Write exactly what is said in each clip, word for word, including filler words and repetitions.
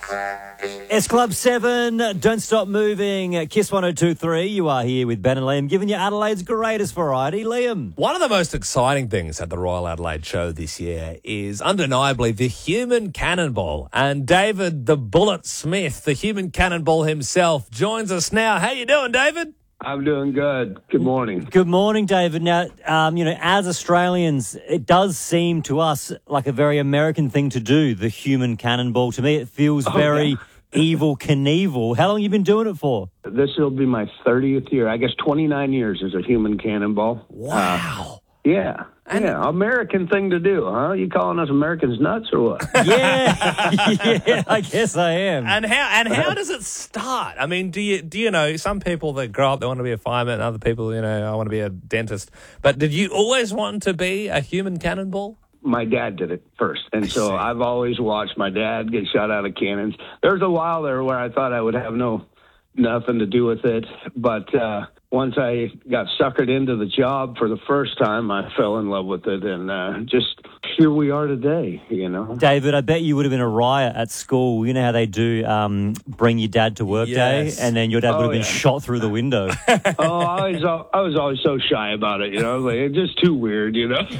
S Club seven, Don't Stop Moving, Kiss one oh two point three. You are here with Ben and Liam, giving you Adelaide's greatest variety. Liam. One of the most exciting things at the Royal Adelaide Show this year is undeniably the human cannonball. And David the Bullet Smith, the human cannonball himself, joins us now. How you doing, David? I'm doing good. Good morning. Good morning, David. Now, um, you know, as Australians, it does seem to us like a very American thing to do, the human cannonball. To me, it feels Oh, very yeah. evil Knievel. How long have you been doing it for? This will be my thirtieth year. I guess twenty-nine years as a human cannonball. Wow. Uh, yeah. Yeah. American thing to do, huh? You calling us Americans nuts or what? Yeah, yeah, I guess I am. And how and how does it start? I mean, do you do you know some people that grow up they want to be a fireman, and other people, you know, I want to be a dentist. But did you always want to be a human cannonball? My dad did it first. And so I've always watched my dad get shot out of cannons. There was a while there where I thought I would have no nothing to do with it. But uh, once I got suckered into the job for the first time, I fell in love with it. And uh, just here we are today, you know. David, I bet you would have been a riot at school. You know how they do um, bring your dad to work Yes. day, and then your dad would Oh, have been yeah. shot through the window. Oh, I was, I was always so shy about it, you know. Like, it's just too weird, you know.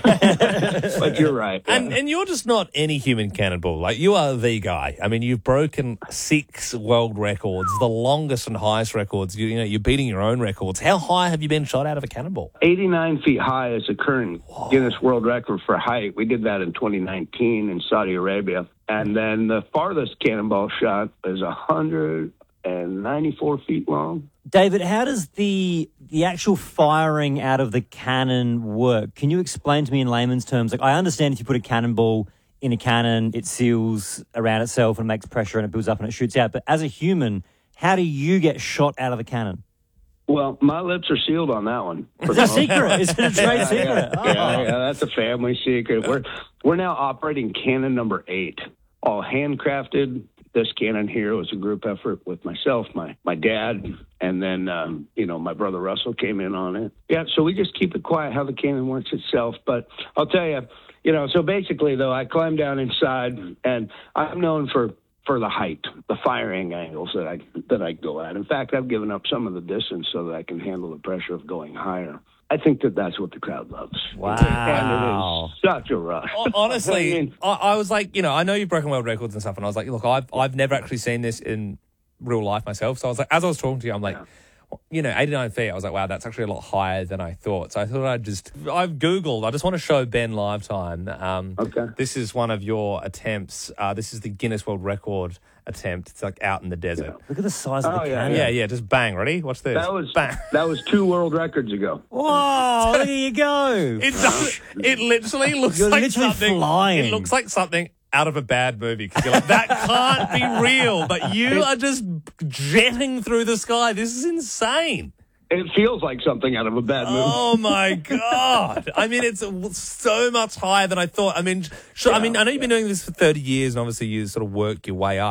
But you're right. yeah. And and you're just not any human cannonball. Like, you are the guy. I mean, you've broken six world records, the longest and highest records. You, you know, you're beating your own records. How high have you been shot out of a cannonball? eighty-nine feet high is the current Guinness World Record for height. We did that in twenty nineteen in Saudi Arabia. And then the farthest cannonball shot is one hundred ninety-four feet long. David, how does the the actual firing out of the cannon work? Can you explain to me in layman's terms? Like, I understand if you put a cannonball in a cannon, it seals around itself and makes pressure and it builds up and it shoots out. But as a human, how do you get shot out of a cannon? Well, my lips are sealed on that one. Is that a secret? Is it a trade Yeah, secret? yeah, yeah, yeah, that's a family secret. We're we're now operating cannon number eight, all handcrafted. This cannon here was a group effort with myself, my my dad, and then um, you know my brother Russell came in on it. Yeah, so we just keep it quiet how the cannon works itself. But I'll tell you, you know, so basically though, I climbed down inside, and I'm known for. for the height, the firing angles that I that I go at. In fact, I've given up some of the distance so that I can handle the pressure of going higher. I think that that's what the crowd loves. Wow. And it is such a rush. Honestly, I mean, I, I was like, you know, I know you've broken world records and stuff, and I was like, look, I've I've never actually seen this in real life myself. So I was like, as I was talking to you, I'm like, Yeah. you know, eighty-nine feet. I was like, wow, that's actually a lot higher than I thought. So I thought I'd just, I've Googled, I just want to show Ben live time. Um, Okay. This is one of your attempts. Uh, this is the Guinness World Record attempt. It's like out in the desert. Look at the size of Oh, the yeah, cannon. Yeah, yeah, just bang. Ready? Watch this. that was bang. that was two world records ago. Whoa, there you go. It does. It literally looks You're like literally something. flying. It looks like something out of a bad movie because you're like, that can't be real. But you are just jetting through the sky. This is insane. It feels like something out of a bad movie. Oh my god! I mean, it's so much higher than I thought. I mean, sure, I mean, I know you've been doing this for thirty years, and obviously you sort of work your way up.